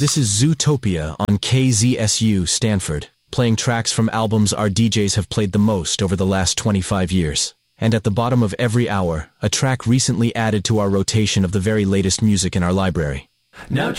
This is Zootopia on KZSU Stanford, playing tracks from albums our DJs have played the most over the last 25 years. And at the bottom of every hour, a track recently added to our rotation of the very latest music in our library. Now